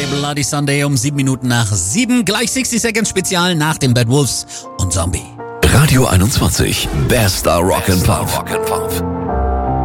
Bloody Sunday um 7 Minuten nach 7. Gleich 60 Seconds Spezial nach den Bad Wolves und Zombie. Radio 21, bester Rock'n'Pop.